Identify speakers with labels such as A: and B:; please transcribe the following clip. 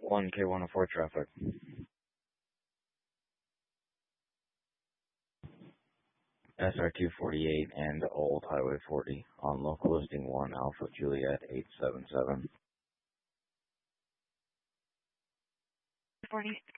A: 1K104 traffic. SR248 and Old Highway 40 on local listing 1 Alpha Juliet 877.
B: 40